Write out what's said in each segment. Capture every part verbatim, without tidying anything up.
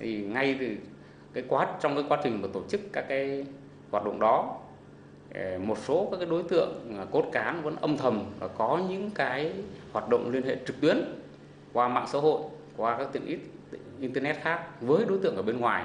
Thì ngay từ cái quá trong cái quá trình mà tổ chức các cái hoạt động đó, một số các cái đối tượng cốt cán vẫn âm thầm và có những cái hoạt động liên hệ trực tuyến qua mạng xã hội, qua các tiện ích internet khác với đối tượng ở bên ngoài.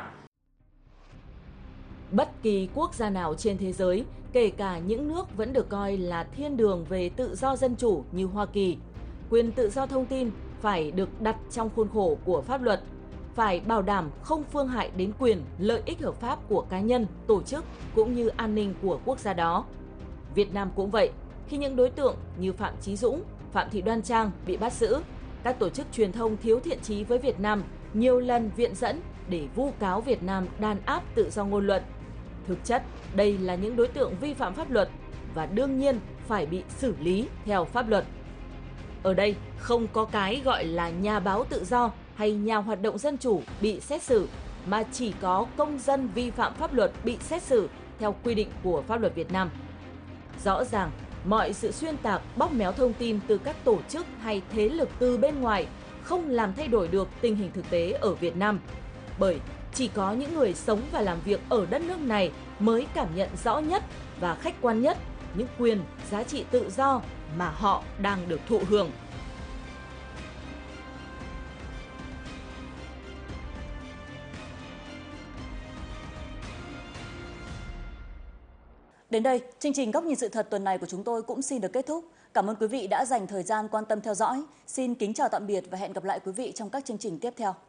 Bất kỳ quốc gia nào trên thế giới, kể cả những nước vẫn được coi là thiên đường về tự do dân chủ như Hoa Kỳ, quyền tự do thông tin phải được đặt trong khuôn khổ của pháp luật, phải bảo đảm không phương hại đến quyền, lợi ích hợp pháp của cá nhân, tổ chức cũng như an ninh của quốc gia đó. Việt Nam cũng vậy, khi những đối tượng như Phạm Chí Dũng, Phạm Thị Đoan Trang bị bắt giữ, các tổ chức truyền thông thiếu thiện chí với Việt Nam nhiều lần viện dẫn để vu cáo Việt Nam đàn áp tự do ngôn luận. Thực chất, đây là những đối tượng vi phạm pháp luật và đương nhiên phải bị xử lý theo pháp luật. Ở đây không có cái gọi là nhà báo tự do hay nhà hoạt động dân chủ bị xét xử, mà chỉ có công dân vi phạm pháp luật bị xét xử theo quy định của pháp luật Việt Nam. Rõ ràng, mọi sự xuyên tạc, bóp méo thông tin từ các tổ chức hay thế lực từ bên ngoài không làm thay đổi được tình hình thực tế ở Việt Nam. Bởi chỉ có những người sống và làm việc ở đất nước này mới cảm nhận rõ nhất và khách quan nhất những quyền, giá trị tự do mà họ đang được thụ hưởng. Đến đây, chương trình Góc nhìn sự thật tuần này của chúng tôi cũng xin được kết thúc. Cảm ơn quý vị đã dành thời gian quan tâm theo dõi. Xin kính chào tạm biệt và hẹn gặp lại quý vị trong các chương trình tiếp theo.